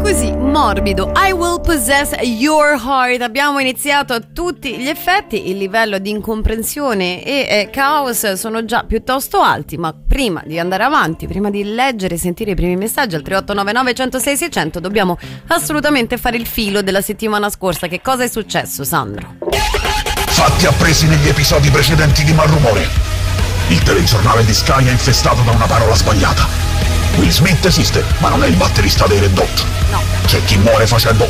così morbido, I Will Possess Your Heart. Abbiamo iniziato a tutti gli effetti, il livello di incomprensione e caos sono già piuttosto alti, ma prima di andare avanti, prima di leggere e sentire i primi messaggi al 3899 106 600 dobbiamo assolutamente fare il filo della settimana scorsa. Che cosa è successo, Sandro? Fatti appresi negli episodi precedenti di Malrumore. Il telegiornale di Sky è infestato da una parola sbagliata. Will Smith esiste, ma non è il batterista dei Red Hot. No. C'è chi muore facendo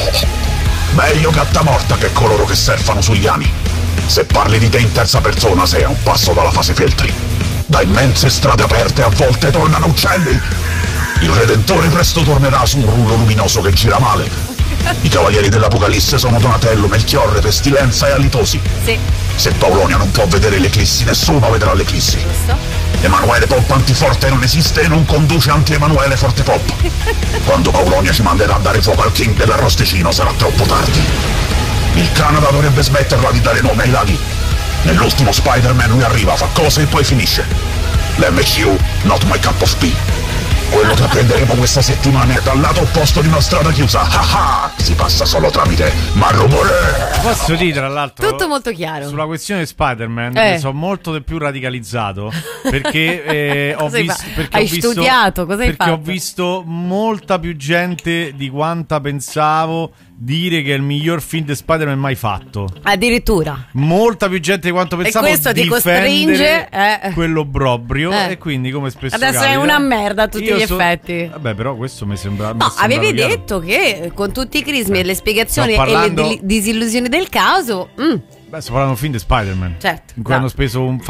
Meglio gatta morta che coloro che surfano sugli ani. Se parli di te in terza persona sei a un passo dalla fase feltri. Da immense strade aperte a volte tornano uccelli. Il Redentore presto tornerà su un rullo luminoso che gira male. I cavalieri dell'Apocalisse sono Donatello, Melchiorre, Pestilenza e Alitosi. Sì. Se Paolonia non può vedere l'eclissi, nessuno vedrà l'eclissi. Giusto. Emanuele Pop antiforte non esiste e non conduce anti-Emanuele Forte Pop. Quando Paolonia ci manderà a dare fuoco al King dell'arrosticino sarà troppo tardi. Il Canada dovrebbe smetterla di dare nome ai laghi. Nell'ultimo Spider-Man lui arriva, fa cose e poi finisce. L'MCU, not my cup of tea. Quello che apprenderemo questa settimana è dal lato opposto di una strada chiusa. Si passa solo tramite Malrumore. Posso dire, tra l'altro, tutto molto chiaro. sulla questione di Spider-Man sono molto di più radicalizzato perché hai studiato, cosa hai fatto? Perché ho visto molta più gente di quanta pensavo dire che è il miglior film di Spider-Man mai fatto. Addirittura molta più gente di quanto pensavo. E questo ti costringe quello obbrobrio e quindi, come spesso adesso capita, è una merda a tutti gli effetti. Vabbè, però questo mi sembra. No, avevi detto che con tutti i crismi e le spiegazioni e le disillusioni del caso Beh, sto parlando di un film di Spider-Man, certo, in cui hanno speso un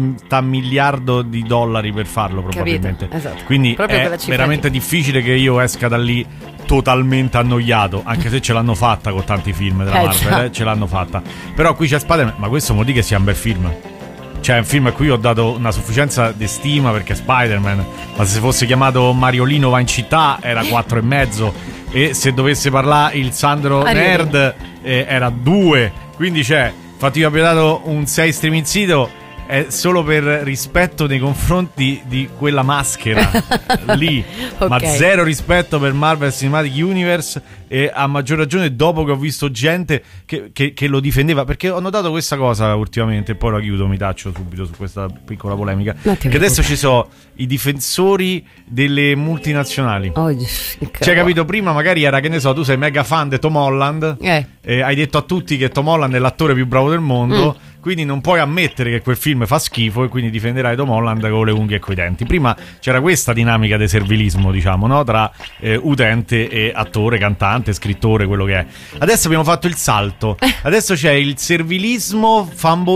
miliardo di dollari per farlo, probabilmente. Esatto. Quindi è veramente difficile che io esca da lì totalmente annoiato, anche se ce l'hanno fatta con tanti film della Marvel, ce l'hanno fatta. Però qui c'è Spider-Man, ma questo vuol dire che sia un bel film. Cioè è un film a cui ho dato una sufficienza di stima perché è Spider-Man, ma se fosse chiamato Mariolino va in città era 4,5, e se dovesse parlare il Sandro Nerd era 2, quindi infatti io abbia dato un 6 striminzito è solo per rispetto nei confronti di quella maschera lì, okay. Ma zero rispetto per Marvel Cinematic Universe, e a maggior ragione dopo che ho visto gente che lo difendeva, perché ho notato questa cosa ultimamente, e poi la chiudo, mi taccio subito su questa piccola polemica, che adesso ci sono i difensori delle multinazionali. Cioè, capito, prima magari era, che ne so, tu sei mega fan di Tom Holland e hai detto a tutti che Tom Holland è l'attore più bravo del mondo, quindi non puoi ammettere che quel film fa schifo e quindi difenderai Tom Holland con le unghie e coi denti. Prima c'era questa dinamica di servilismo, diciamo, no? Tra utente e attore, cantante, scrittore, quello che è. Adesso abbiamo fatto il salto. Adesso c'è il servilismo fanboy